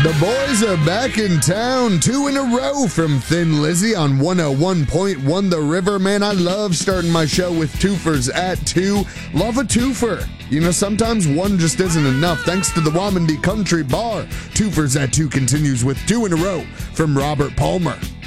The boys are back in town, 2 in a row from Thin Lizzy on 101.1 The River. Man, I love starting my show with twofers at 2. Love a twofer. You know, sometimes one just isn't enough. Thanks to the Wamandee Country Bar, twofers at 2 continues with 2 in a row from Robert Palmer.